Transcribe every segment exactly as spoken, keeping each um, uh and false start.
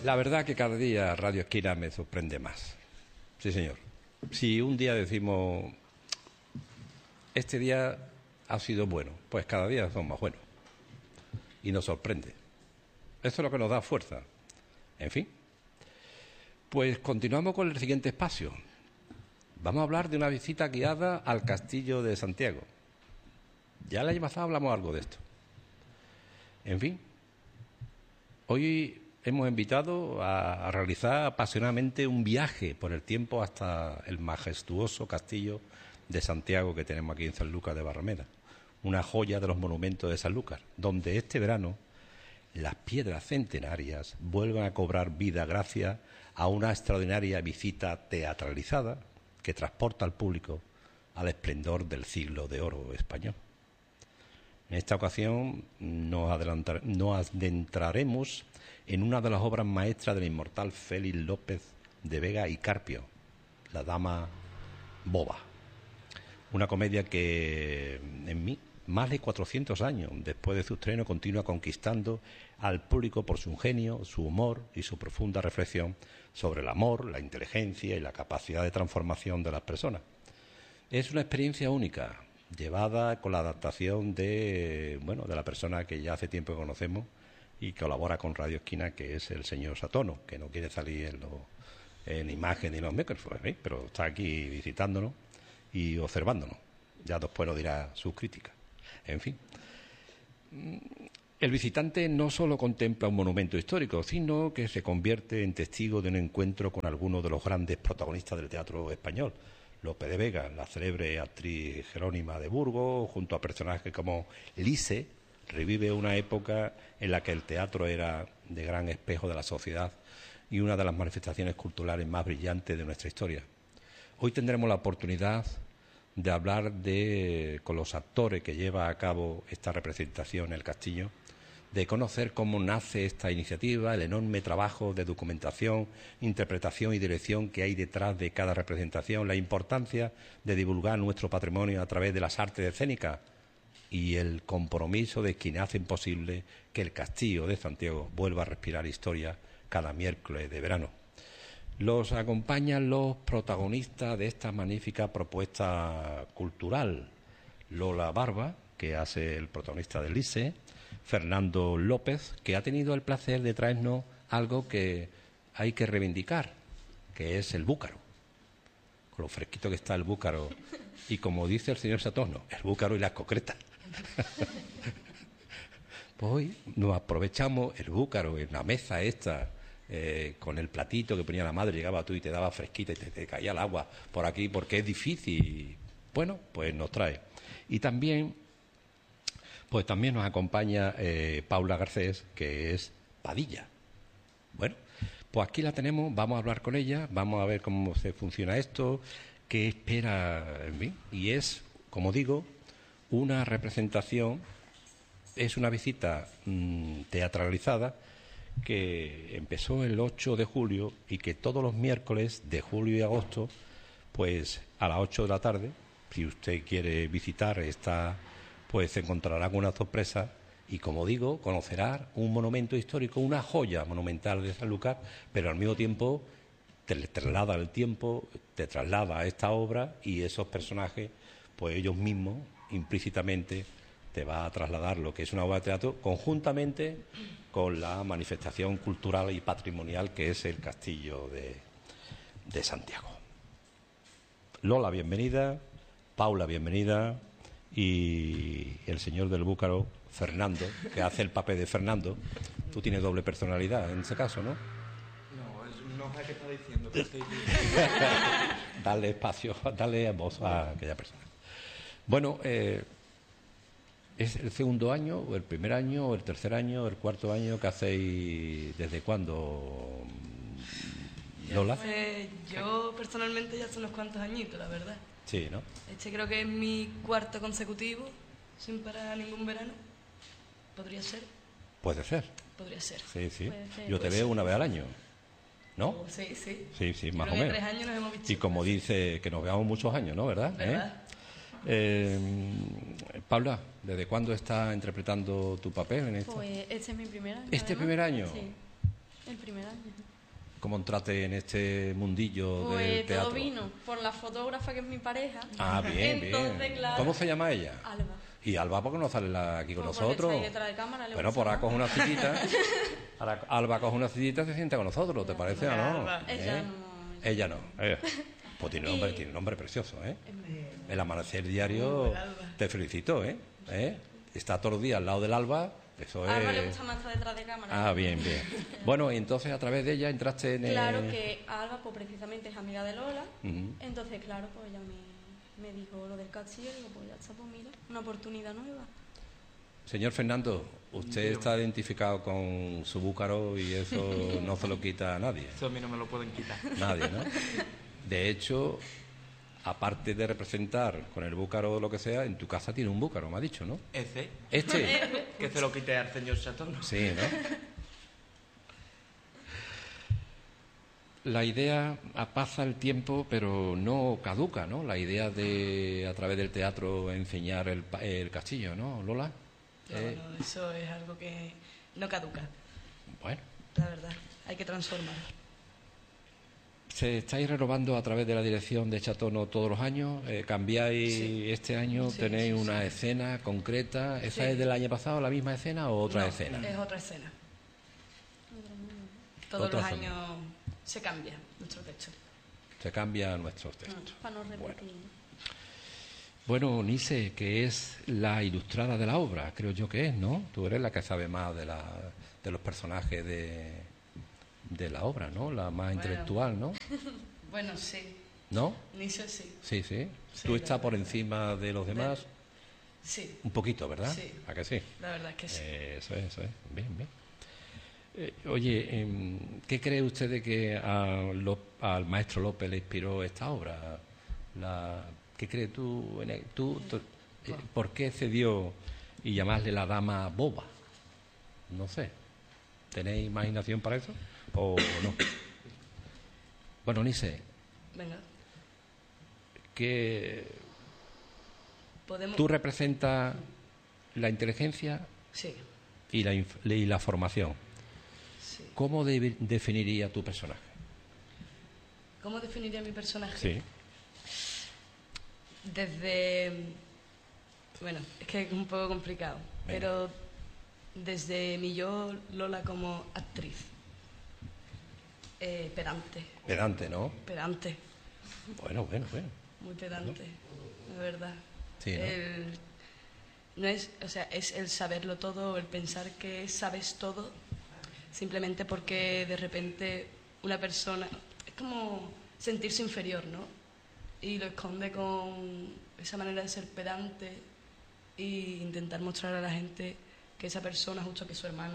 La verdad que cada día Radio Esquina me sorprende más. Sí, señor. Si un día decimos, este día ha sido bueno, pues cada día son más buenos. Y nos sorprende. Eso es lo que nos da fuerza. En fin. Pues continuamos con el siguiente espacio. Vamos a hablar de una visita guiada al Castillo de Santiago. Ya el año pasado hablamos algo de esto. En fin. Hoy hemos invitado a, a realizar apasionadamente un viaje por el tiempo hasta el majestuoso Castillo de Santiago que tenemos aquí en Sanlúcar de Barrameda, una joya de los monumentos de Sanlúcar, donde este verano las piedras centenarias vuelven a cobrar vida gracias a una extraordinaria visita teatralizada que transporta al público al esplendor del siglo de oro español. En esta ocasión nos, adelantar, nos adentraremos en una de las obras maestras del inmortal Félix López de Vega y Carpio, La Dama Boba. Una comedia que en mí, más de cuatrocientos años después de su estreno, continúa conquistando al público por su ingenio, su humor y su profunda reflexión sobre el amor, la inteligencia y la capacidad de transformación de las personas. Es una experiencia única, llevada con la adaptación de, bueno, de la persona que ya hace tiempo que conocemos y colabora con Radio Esquina, que es el señor Satono, que no quiere salir en, lo, en imagen ni en los micrófonos, ¿eh? Pero está aquí visitándonos y observándonos. Ya después nos dirá sus críticas. En fin. El visitante no solo contempla un monumento histórico, sino que se convierte en testigo de un encuentro con algunos de los grandes protagonistas del teatro español. Lope de Vega, la célebre actriz Jerónima de Burgos, junto a personajes como Lise, revive una época en la que el teatro era de gran espejo de la sociedad y una de las manifestaciones culturales más brillantes de nuestra historia. Hoy tendremos la oportunidad de hablar de, con los actores que lleva a cabo esta representación en el Castillo, de conocer cómo nace esta iniciativa, el enorme trabajo de documentación, interpretación y dirección que hay detrás de cada representación, la importancia de divulgar nuestro patrimonio a través de las artes escénicas y el compromiso de quienes hacen posible que el Castillo de Santiago vuelva a respirar historia cada miércoles de verano. Los acompañan los protagonistas de esta magnífica propuesta cultural. Lola Barba, que hace el protagonista de Lise, Fernando López, que ha tenido el placer de traernos algo que hay que reivindicar, que es el búcaro. Con lo fresquito que está el búcaro. Y como dice el señor Satono, el búcaro y las concretas. Pues hoy nos aprovechamos el búcaro en la mesa esta, eh, con el platito que ponía la madre, llegaba tú y te daba fresquita y te, te caía el agua por aquí porque es difícil. Bueno, pues nos trae. Y también... Pues también nos acompaña eh, Paula Garcés, que es Padilla. Bueno, pues aquí la tenemos, vamos a hablar con ella, vamos a ver cómo se funciona esto, qué espera en mí. Y es, como digo, una representación, es una visita mmm, teatralizada que empezó el ocho de julio y que todos los miércoles de julio y agosto, pues a las ocho de la tarde, si usted quiere visitar esta... pues se encontrará con una sorpresa y, como digo, conocerá un monumento histórico, una joya monumental de Sanlúcar, pero al mismo tiempo te traslada el tiempo, te traslada a esta obra y esos personajes, pues ellos mismos, implícitamente, te va a trasladar lo que es una obra de teatro conjuntamente con la manifestación cultural y patrimonial que es el Castillo de, de Santiago. Lola, bienvenida. Paula, bienvenida. Y el señor del búcaro, Fernando, que hace el papel de Fernando. Tú tienes doble personalidad en ese caso, ¿no? No, es, no sé qué está diciendo. Que estoy... Dale espacio, dale voz a aquella persona. Bueno, eh, ¿es el segundo año, o el primer año, o el tercer año, o el cuarto año que hacéis? ¿Desde cuándo, Lola? Pues yo personalmente ya son unos cuantos añitos, la verdad. Sí, ¿no? Este creo que es mi cuarto consecutivo, sin parar ningún verano. ¿Podría ser? Puede ser. Podría ser. Sí, sí. Ser. Yo te veo una vez al año, ¿no? Oh, sí, sí. Sí, sí, más creo o menos. Que tres años nos hemos visto. Y como dice, que nos veamos muchos años, ¿no? ¿Verdad? ¿Verdad? ¿Eh? Eh, Paula, ¿desde cuándo estás interpretando tu papel en esto? Pues este es mi primer año. ¿Este además. primer año? Sí. El primer año. ¿Cómo entraste en este mundillo Pues del teatro? todo vino por la fotógrafa que es mi pareja. Ah, bien, Entonces, bien. claro. ¿Cómo se llama ella? Alba. Y Alba, ¿por qué no sale la- aquí con Pues porque nosotros? está ahí detrás de cámara, le Bueno, gusta por ahora más. coge una citita. Ahora Alba coge una citita y se sienta con nosotros, ¿te parece o no? Alba. Ella ¿Eh? no. Ella no. Eh. Pues tiene nombre, Y- tiene nombre precioso, ¿eh? Eh, El amanecer diario, Uh, el Alba. te felicito, ¿eh? ¿Eh? Está todos los días al lado del Alba, eso A Alba le es... gusta más estar detrás de cámara. Ah, bien, bien. Bueno, y entonces a través de ella entraste en el... Claro que Alba, pues precisamente es amiga de Lola. Ujú. Entonces, claro, pues ella me, me dijo lo del castillo y digo, pues ya está, pues mira, una oportunidad nueva. Señor Fernando, usted Dígame. está identificado con su búcaro y eso no se lo quita a nadie. Eso a mí no me lo pueden quitar. Nadie, ¿no? De hecho, aparte de representar con el búcaro o lo que sea, en tu casa tiene un búcaro, me ha dicho, ¿no? Ese, Este. que se lo quite al señor Chatón. Sí, ¿no? La idea pasa el tiempo, pero no caduca, ¿no? La idea de, a través del teatro, enseñar el, pa- el castillo, ¿no, Lola? No, Eh, no, eso es algo que no caduca, Bueno, la verdad. Hay que transformar. ¿se estáis renovando a través de la dirección de Chatono todos los años? Eh, ¿Cambiáis Sí. este año? Sí, ¿Tenéis sí, una sí. escena concreta? ¿Esa Sí. es del año pasado, la misma escena o otra No, escena? Es otra escena. Todos Otra los escena. años se cambia nuestro texto. Se cambia nuestros textos. Para no repetir. Bueno, Nise, que es la ilustrada de la obra, creo yo que es, ¿no? Tú eres la que sabe más de, la, de los personajes de, de la obra, ¿no? La más Bueno. intelectual, ¿no? Bueno, sí. ¿No? Niso sí. Sí, sí. Sí, Tú la estás por verdad. encima de los demás Sí, un poquito, ¿verdad? Sí. ¿A que sí? la verdad es que sí. Eh, eso es, eso es. Bien, bien. Eh, oye, em, ¿qué cree usted de que a Lo- al maestro López le inspiró esta obra? La, ¿Qué crees tú, en el- tú, tú, eh, ¿Por qué cedió y llamarle la dama boba? No sé. ¿Tenéis imaginación para eso o no? Bueno, Nise, Venga, que podemos... tú representas la inteligencia Sí, y la, inf- y la formación. sí. ¿Cómo de- definiría tu personaje? ¿Cómo definiría mi personaje? Sí. Desde... Bueno, es que es un poco complicado, Venga. pero desde mi yo, Lola, como actriz. Eh, pedante, Pedante, ¿no? pedante, Bueno, bueno, bueno. muy pedante, la verdad. Sí, ¿no? El- no es, o sea, es el saberlo todo, el pensar que sabes todo, simplemente porque de repente una persona... Es como sentirse inferior, ¿no? Y lo esconde con esa manera de ser pedante e intentar mostrar a la gente que esa persona, justo que es su hermana,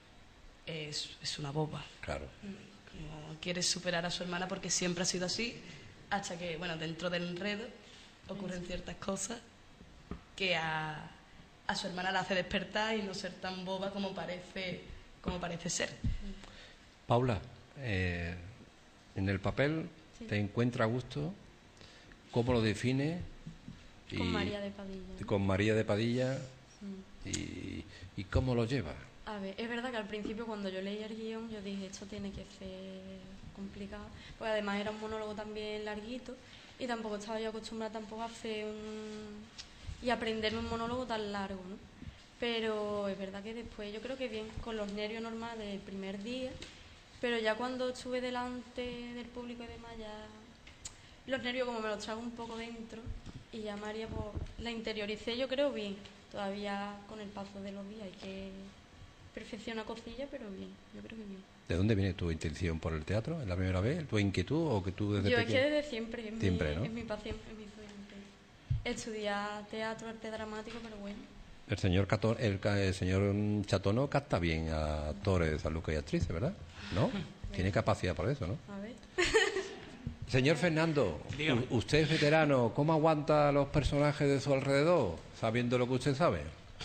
es, es una boba. Claro. Como quiere superar a su hermana porque siempre ha sido así, hasta que, bueno, dentro del enredo ocurren ciertas cosas que a, a su hermana la hace despertar y no ser tan boba como parece, como parece ser. Paula, eh, en el papel Sí. te encuentra a gusto. ¿Cómo lo define? Con Y- María de Padilla. ¿no? Con María de Padilla. Mm. Y, ¿Y cómo lo lleva? A ver, es verdad que al principio cuando yo leí el guión yo dije esto tiene que ser complicado, porque además era un monólogo también larguito y tampoco estaba yo acostumbrada tampoco a hacer un... y aprenderme un monólogo tan largo, ¿no? Pero es verdad que después yo creo que bien, con los nervios normales del primer día, pero ya cuando estuve delante del público y demás ya los nervios como me los trago un poco dentro y ya María pues la interioricé yo creo bien, todavía con el paso de los días hay que perfecciona cosilla, pero bien, yo creo que bien. ¿De dónde viene tu intención por el teatro? ¿Es la primera vez? ¿Tu inquietud o que tú desde Yo es pequeño? que desde siempre, es, Siempre, mi, ¿no? es mi pasión, es mi sueño. Estudiar teatro, arte dramático, pero bueno. El señor, Cato- el, ca- el señor Chatono capta bien a actores, a Lucas y actrices, ¿verdad? ¿No? Tiene capacidad por eso, ¿no? A ver. Señor Fernando, Dígame. u- usted es veterano, ¿cómo aguanta a los personajes de su alrededor, sabiendo lo que usted sabe?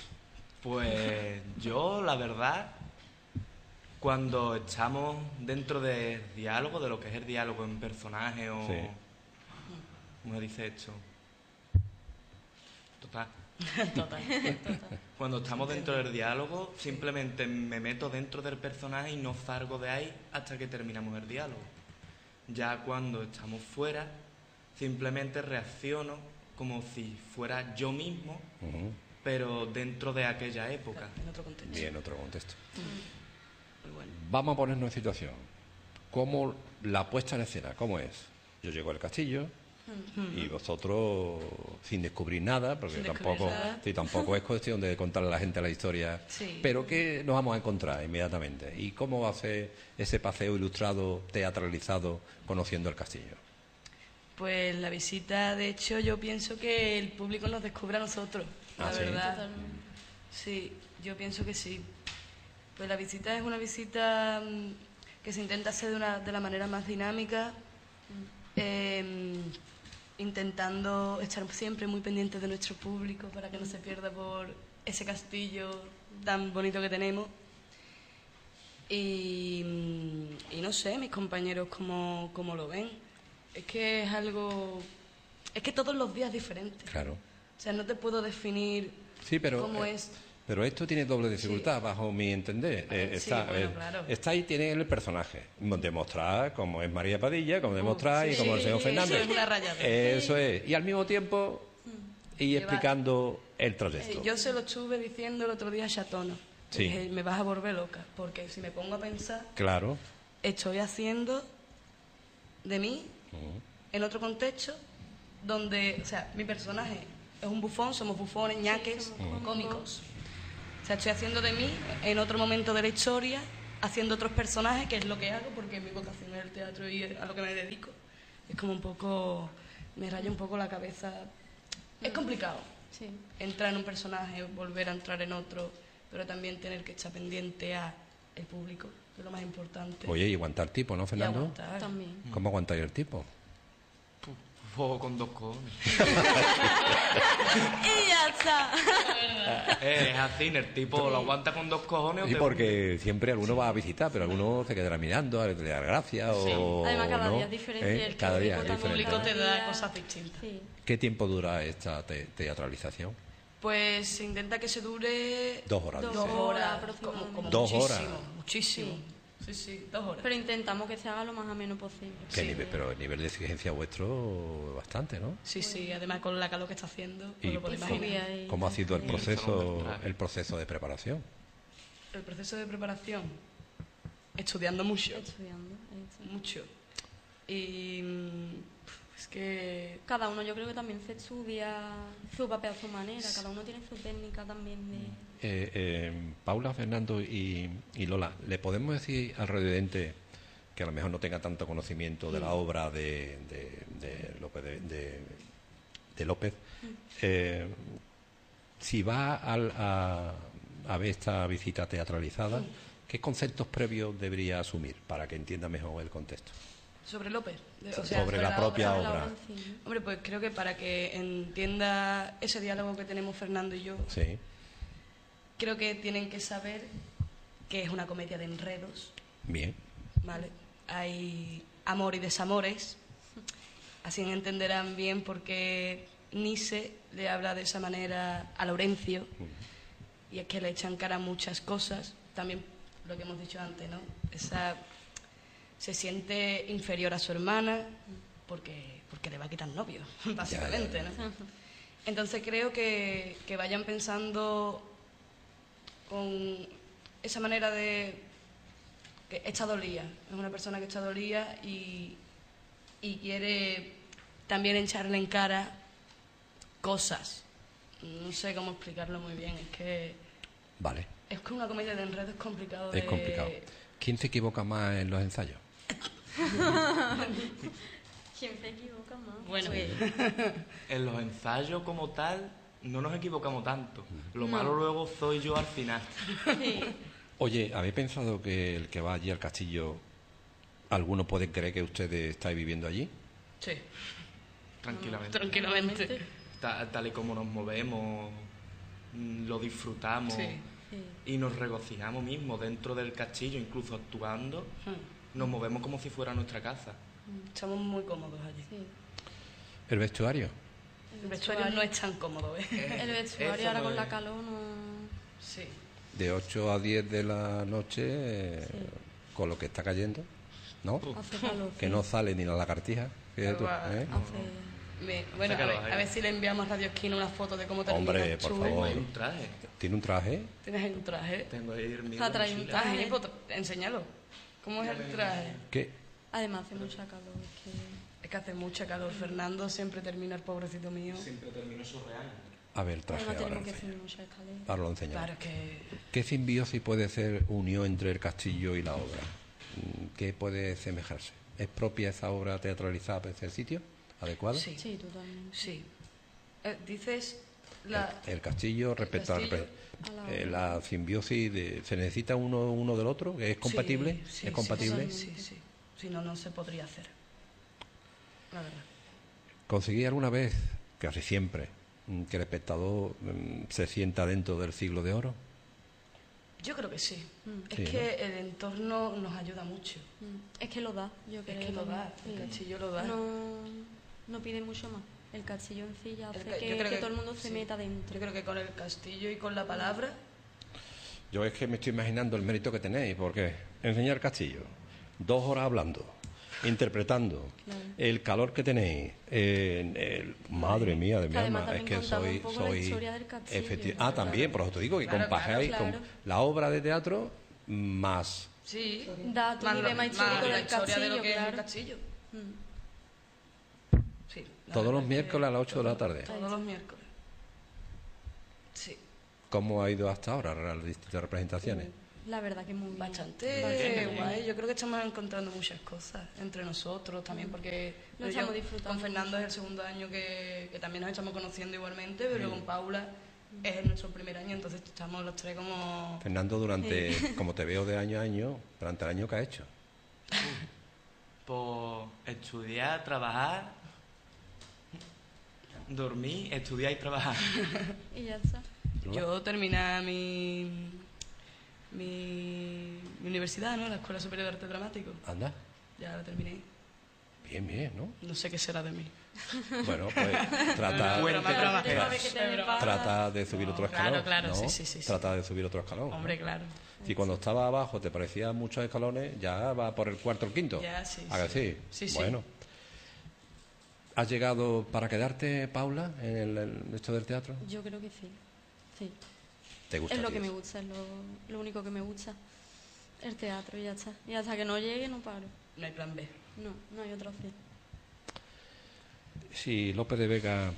Pues yo, la verdad, cuando estamos dentro del diálogo, de lo que es el diálogo en personaje o... Sí. ¿Cómo se dice esto? Total, Total. Cuando estamos dentro del diálogo, simplemente me meto dentro del personaje y no salgo de ahí hasta que terminamos el diálogo. Ya cuando estamos fuera, simplemente reacciono como si fuera yo mismo, Ujú. pero dentro de aquella época. En otro contexto. Bien, otro contexto. Muy bueno. Vamos a ponernos en situación. ¿Cómo la puesta en escena? ¿Cómo es? Yo llego al castillo y vosotros sin descubrir nada, porque Sin descubrir tampoco, nada. sí, tampoco es cuestión de contarle a la gente la historia, Sí. pero ¿qué nos vamos a encontrar inmediatamente? ¿Y cómo va a ser ese paseo ilustrado, teatralizado, conociendo el castillo? Pues la visita, de hecho, yo pienso que el público nos descubre a nosotros, Ah, la ¿sí? verdad. Totalmente. Sí, yo pienso que sí. Pues la visita es una visita mm, que se intenta hacer de, una, de la manera más dinámica, eh, intentando estar siempre muy pendientes de nuestro público para que no se pierda por ese castillo tan bonito que tenemos. Y, mm, y no sé, mis compañeros cómo, cómo lo ven. Es que es algo... Es que todos los días es diferente. Claro. O sea, no te puedo definir Sí, pero, cómo eh, es... pero esto tiene doble dificultad, bajo mi entender. Eh, Sí, está, bueno, eh, claro. está ahí, tiene el personaje. Demostrar cómo es María Padilla, cómo demostrar y sí, cómo el señor sí, Fernández. eso es una rayada. Eso es. Y al mismo tiempo, ir Llevar- explicando el trayecto. Eh, Yo se lo estuve diciendo el otro día a Chatono. Sí. Dije, me vas a volver loca, porque si me pongo a pensar, Claro. estoy haciendo de mí en otro contexto donde, o sea, mi personaje es un bufón, somos bufones, ñaques, somos cómicos. O sea, estoy haciendo de mí en otro momento de la historia, haciendo otros personajes, que es lo que hago, porque mi vocación es el teatro y a lo que me dedico. Es como un poco, me raya un poco la cabeza. Es complicado Sí. entrar en un personaje, volver a entrar en otro, pero también tener que estar pendiente a el público, que es lo más importante. Oye, y aguantar tipo, ¿no, Y Fernando? aguantar. También. ¿Cómo aguantáis el tipo? Fuego con dos cojones. Y ya está. Eh, es así, el tipo lo aguanta con dos cojones o Sí, te- porque siempre alguno va a visitar, pero alguno se quedará mirando, a le dar gracia o... Además, cada ¿no? día es diferente, ¿Eh? el Cada día es público El también. diferente. público te da Día- cosas distintas. Sí. ¿Qué tiempo dura esta te- teatralización? Pues se intenta que se dure Dos horas. Dos dice. dos horas, aproximadamente. como, como Dos horas. muchísimo, muchísimo. Sí, sí, dos horas. Pero intentamos que se haga lo más ameno posible. ¿Qué Sí. nivel? Pero el nivel de exigencia vuestro bastante, ¿no? Sí, sí, además con la calor que está haciendo, Y- no lo podéis Y imaginar. fobia y- ¿Cómo ha sido el Sí. proceso, el proceso de preparación? El proceso de preparación, estudiando mucho, Estudiando. esto. mucho. Y mm, es que Cada uno yo creo que también se estudia su papel a su manera, cada uno tiene su técnica también de... Eh, eh, Paula, Fernando y, y Lola, ¿le podemos decir al revidente que a lo mejor no tenga tanto conocimiento de la obra de, de, de López, de, de- de López, eh, si va al- a, a ver esta visita teatralizada, qué conceptos previos debería asumir para que entienda mejor el contexto? sobre López, de- o Sobre sea, la propia Sobre la obra. en sí, ¿no? Hombre, pues creo que para que entienda ese diálogo que tenemos Fernando y yo, Sí, creo que tienen que saber que es una comedia de enredos, bien. ¿vale? Hay amor y desamores, así entenderán bien por qué Nice le habla de esa manera a Laurencio, y es que le echan cara a muchas cosas, también lo que hemos dicho antes, ¿no? Esa, se siente inferior a su hermana porque, porque le va a quitar novio, básicamente, ¿no? Entonces creo que, que vayan pensando con esa manera de que está dolida, es una persona que está dolida y, y quiere también echarle en cara cosas. No sé cómo explicarlo muy bien, es que Vale, es que una comedia de enredo es complicado de... es complicado. ¿Quién se equivoca más en los ensayos? ¿Quién se equivoca más? Bueno, En los ensayos como tal no nos equivocamos tanto. Lo No. malo luego soy yo al final. Sí. Oye, ¿habéis pensado que el que va allí al castillo, alguno puede creer que ustedes estáis viviendo allí? sí, Tranquilamente. tranquilamente. Ta- tal y como nos movemos, mm, lo disfrutamos Sí. Sí. y nos regocijamos mismo dentro del castillo, incluso actuando, Hmm. nos movemos como si fuera nuestra casa. Estamos muy cómodos allí. Sí. ¿El vestuario? El vestuario no es tan cómodo, ¿eh? El vestuario Eso ahora no con es. la calor no... Sí. De ocho a diez de la noche, eh, Sí. con lo que está cayendo, ¿no? Hace calor. Que sí. no sale ni la lagartija. fíjate tú, Claro, ¿eh? Hace... Me- bueno, a Sácalo ver, ahí. a ver si le enviamos a Radio Esquina una foto de cómo termina. Hombre, por Chu. favor. Hay un traje. Tiene un traje. Tienes ahí un traje. Tengo ahí el mío. Ha en traído un mochila. traje. Traje, pues, enséñalo. ¿Cómo es el traje? ¿Qué? Además hace mucha calor. Es que... Es que hace mucha calor. Fernando siempre termina, el pobrecito mío. Siempre termino surreal. A ver, el traje Además ahora. tenemos que lo enseño. subir muchas escaleras. Ahora lo enseñamos. Claro que... ¿Qué simbiosis puede ser unión entre el castillo y la obra? Mm, ¿Qué puede semejarse? ¿Es propia esa obra teatralizada para ese sitio? ¿Adecuada? Sí, Sí, totalmente. sí. Eh, dices la... El, el castillo respecto al castillo re- a la eh, obra. la simbiosis de, se necesita uno uno del otro, que es compatible, Sí, sí, es sí, compatible. Sí, sí, sí. Si no, no se podría hacer. La verdad. ¿Conseguí alguna vez, casi siempre, mm, que el espectador mm, se sienta dentro del siglo de oro? Yo creo que sí. Mm. Es Sí, que el entorno nos ayuda mucho. Mm. Es que lo da, yo creo. Es que lo da, también. el Sí. castillo lo da. No, no pide mucho más. El castillo en sí ya hace El ca- que, yo creo que todo el mundo se sí. meta dentro. Yo creo que con el castillo y con la palabra, Yo es que me estoy imaginando el mérito que tenéis, porque enseñar castillo, dos horas hablando, interpretando, Claro. el calor que tenéis, eh, el- madre mía de mi Que además alma, es también que contamos soy... un poco la soy historia del castillo, efecti- ¿no? Ah, también, por eso te digo, que Claro, compagáis claro, con claro. la obra de teatro más... sí. Da tu nivel más histórico la del historia de lo castillo, que es el claro. castillo. Mm. Sí. la Todos los verdad miércoles que a las ocho de la tarde. Todos los miércoles. Sí. ¿Cómo ha ido hasta ahora las distintas representaciones? La verdad que muy bien. Bastante Bastante guay. bien. Yo creo que estamos encontrando muchas cosas entre nosotros también, porque Lo yo estamos disfrutando con Fernando mucho. es el segundo año que, que también nos estamos conociendo igualmente, pero con Paula es nuestro primer año, entonces estamos los tres como... Fernando, durante, como te veo de año a año, durante el año que ha hecho. Por estudiar, trabajar, dormir, estudiar y trabajar. Y ya está. Yo terminé mi, mi, mi universidad, ¿no? La Escuela Superior de Arte Dramático. Anda, Ya la terminé. bien, bien, ¿no? No sé qué será de mí. Bueno, pues trata, Puente Broma, broma. trasero. Cada vez que te Es broma. pasa- trata de subir otro claro, escalón. claro, ¿no? sí, sí, sí, sí. Trata de subir otro escalón. ¿no? Hombre, claro. Si cuando estaba abajo te parecían muchos escalones, ya va por el cuarto o el quinto. Ya, sí, ¿A que sí. sí? Sí, sí. Bueno. ¿Has llegado para quedarte, Paula, en el, en esto del teatro? Yo creo que sí. Sí. ¿Te gusta? Es lo a ti que me eso? gusta, es lo, lo único que me gusta. El teatro y ya está. Y hasta que no llegue no paro. No hay plan B. No, no hay otra opción. Si López de Vega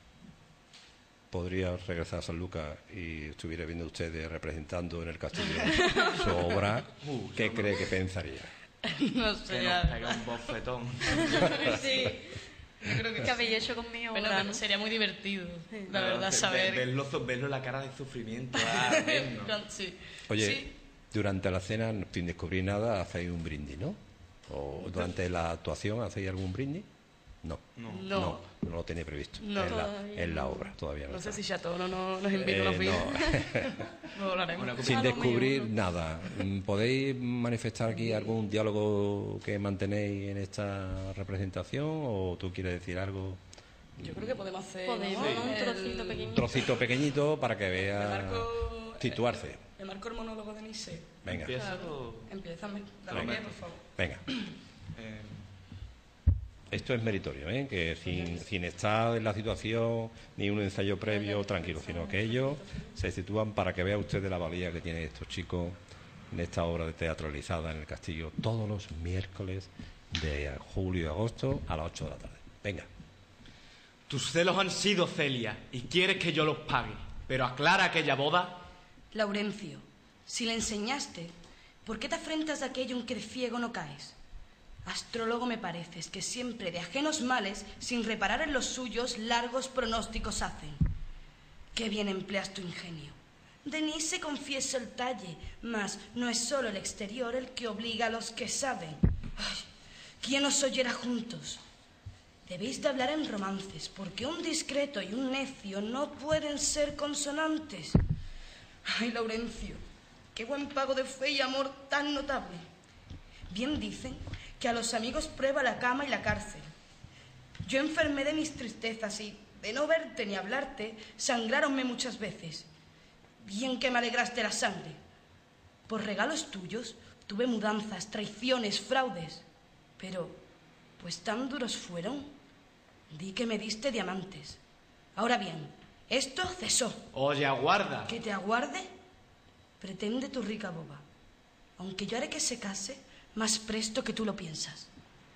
podría regresar a San Lucas y estuviera viendo ustedes representando en el castillo su obra, Uh, ¿qué yo cree que pensaría? No Que sé, nos ya. pega un bofetón. Sí. Yo creo que ¿Qué sí. habéis hecho con mi Bueno, obra, pero no? sería muy divertido, Sí. la verdad, Ver- saber... Verlo, verlo la cara de sufrimiento. Ah, vernos. Con- sí. Oye, Sí. durante la cena, sin descubrir nada, hacéis un brindis, ¿no? ¿O durante la actuación hacéis algún brindis? No. No. No. No, no lo tenéis previsto. No. en, la, Todavía en la no. obra, todavía no. No sé está. si Chateau no, no nos invita Eh, a los vídeos. no. Lo hablaremos. Una Sin A lo descubrir mejor. nada. Mm, ¿Podéis manifestar aquí algún diálogo que mantenéis en esta representación o tú quieres decir algo? Yo creo que podemos hacer... Podemos, ¿no? ¿no? Un El- trocito Un pequeñito. trocito pequeñito para que Le vea marco... situarse. Le marco el monólogo de Nice. Venga, Empieza o- Empieza, dale Venga. pie, por favor. venga. eh, Esto es meritorio, ¿eh? Que sin, sin estar en la situación ni un ensayo previo tranquilo, sino que ellos se sitúan para que vea usted de la valía que tienen estos chicos en esta obra de teatralizada en el castillo todos los miércoles de julio y agosto a las ocho de la tarde. Venga. tus celos han sido, Celia, y quieres que yo los pague. Pero aclara aquella boda. Laurencio, si le enseñaste, ¿por qué te afrentas a aquello en que de ciego no caes? Astrólogo me pareces, que siempre de ajenos males, sin reparar en los suyos, largos pronósticos hacen. Qué bien empleas tu ingenio. Denis se confiesa el talle, mas no es solo el exterior el que obliga a los que saben. Ay, ¿quién os oyera juntos? Debéis de hablar en romances, porque un discreto y un necio no pueden ser consonantes. Ay, Laurencio, qué buen pago de fe y amor tan notable. Bien dicen que a los amigos prueba la cama y la cárcel. Yo enfermé de mis tristezas y, de no verte ni hablarte, sangráronme muchas veces. Bien que me alegraste la sangre. Por regalos tuyos tuve mudanzas, traiciones, fraudes. Pero, pues tan duros fueron, di que me diste diamantes. Ahora bien, esto cesó. Oye, aguarda. ¿Que te aguarde? Pretende tu rica boba. Aunque yo haré que se case más presto que tú lo piensas.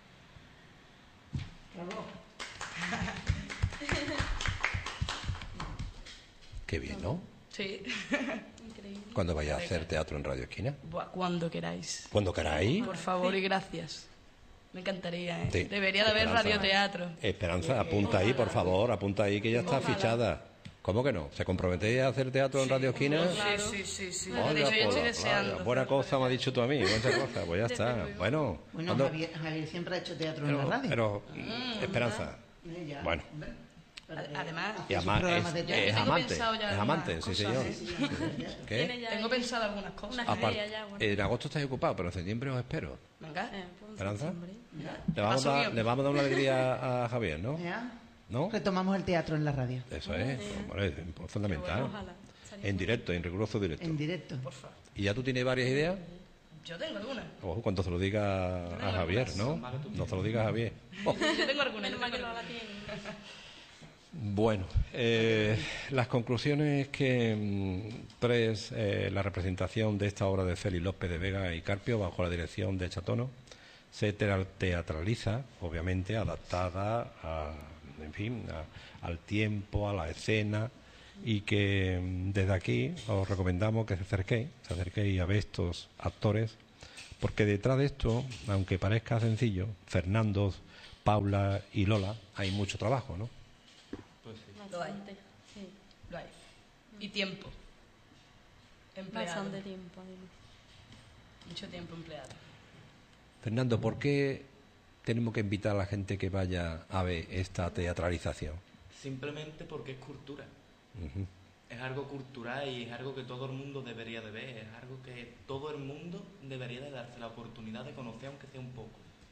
Qué bien, ¿no? Sí. Increíble. ¿Cuándo vaya a hacer teatro en Radio Esquina? Buah, cuando queráis. ¿Cuándo queráis? Por favor y gracias. Me encantaría, ¿eh? Sí. Debería de haber Esperanza. radioteatro. Esperanza, apunta ahí, por favor, apunta ahí que ya está Ojalá. fichada. ¿Cómo que no? ¿Se comprometía a hacer teatro en Radio Esquina? Sí, sí, sí, sí. Hola, De hecho, yo estoy hola, deseando. hola. Buena cosa me has dicho tú a mí, buena cosa, pues ya Desde está. luego. Bueno, Bueno, ¿cuándo- Javier, Javier siempre ha hecho teatro en la pero, radio. pero, Esperanza, Eh, ya. bueno, Pero, eh, Además, hace y sus además programas es, de es teatro. Tengo amante, pensado ya es algunas amante, sí cosas, señor. ¿eh? Sí, sí, ya. ¿Qué? Tiene ya tengo ahí pensado algunas cosas. una Aparte, idea ya, bueno. en agosto estáis ocupado, pero en septiembre os espero. Venga. Eh, pues, ¿Esperanza? septiembre. Le vamos, paso a, guión. le vamos a dar una alegría a Javier, ¿no? ¿Ya? ¿No? Retomamos el teatro en la radio. Eso es, bueno, es fundamental. Ojalá. Estaría En directo, en riguroso directo. En directo. Por favor. ¿Y ya tú tienes varias ideas? Yo tengo algunas. Ojo, cuando se lo diga a Javier, ¿no? No se lo diga a Javier. Oh. Yo tengo algunas. Menos yo mal que tengo lo haga algunas. bien. Bueno, eh, las conclusiones que mm, tres, eh, la representación de esta obra de Félix López de Vega y Carpio, bajo la dirección de Chatono, se teal- teatraliza, obviamente, adaptada a, en fin, a- al tiempo, a la escena, y que mm, desde aquí os recomendamos que se acerquéis, se acerquéis a ver estos actores, porque detrás de esto, aunque parezca sencillo, Fernando, Paula y Lola, hay mucho trabajo, ¿no? Pues sí. Lo hay. Bastante, sí. Lo hay. Y tiempo. Empleado. Bastante tiempo, además. Mucho tiempo empleado. Fernando, ¿por qué tenemos que invitar a la gente que vaya a ver esta teatralización? Simplemente porque es cultura. Ujú. Es algo cultural y es algo que todo el mundo debería de ver. Es algo que todo el mundo debería de darse la oportunidad de conocer, aunque sea un poco.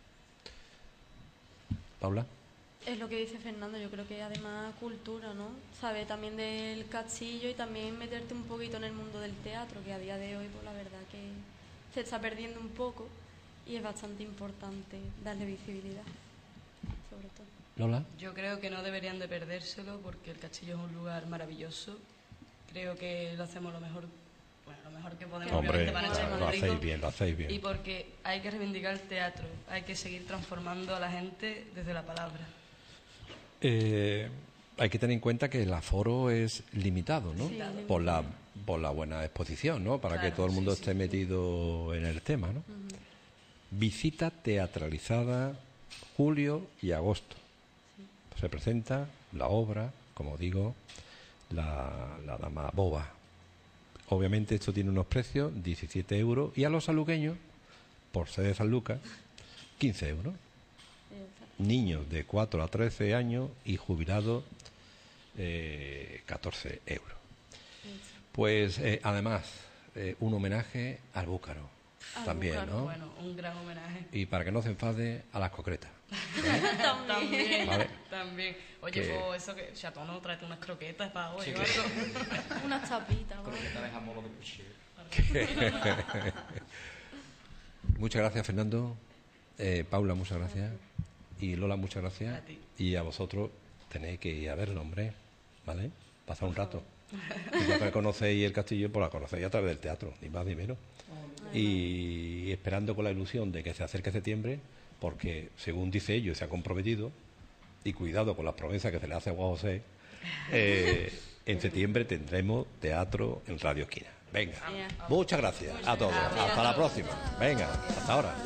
Paula. Es lo que dice Fernando, yo creo que además cultura, ¿no? Sabe también del castillo y también meterte un poquito en el mundo del teatro, que a día de hoy, pues la verdad que se está perdiendo un poco y es bastante importante darle visibilidad, sobre todo. Lola. Yo creo que no deberían de perdérselo porque el castillo es un lugar maravilloso. Creo que lo hacemos lo mejor, bueno, lo mejor que podemos. Hombre, obviamente, para claro, nuestro lo público. hacéis bien, lo hacéis Y bien. porque hay que reivindicar el teatro, hay que seguir transformando a la gente desde la palabra. Eh, hay que tener en cuenta que el aforo es limitado, ¿no? Sí, limitado. Por la, por la buena exposición, ¿no? Para que Claro, todo el mundo sí, sí. esté metido en el tema, ¿no? Visita teatralizada julio y agosto. Se presenta la obra, como digo, la, la Dama Boba. Obviamente esto tiene unos precios, diecisiete euros, y a los saluqueños, por ser de San Lucas, quince euros. Niños de cuatro a trece años y jubilados, eh, catorce euros. Pues eh, además, eh, un homenaje al búcaro, Al también, búcaro, ¿no? Bueno, un gran homenaje. Y para que no se enfade, a las concretas. También, Vale. también. Oye, Que- pues eso que Chatono, tráete unas croquetas para hoy Sí, o que- algo. Unas tapitas, ¿no? Croqueta de jamón o de puchero. Muchas gracias, Fernando. Eh, Paula, muchas gracias. Y Lola, muchas gracias. A ti. Y a vosotros tenéis que ir a verlo, hombre. ¿Vale? Pasar un rato. Y ya que conocéis el castillo, pues la conocéis a través del teatro, ni más ni menos. Y esperando con la ilusión de que se acerque septiembre, porque según dice ellos, se ha comprometido, y cuidado con las promesas que se le hace a Juan José, eh, en septiembre tendremos teatro en Radio Esquina. Venga, Bien. muchas gracias a todos. Hasta la próxima. Venga, hasta ahora.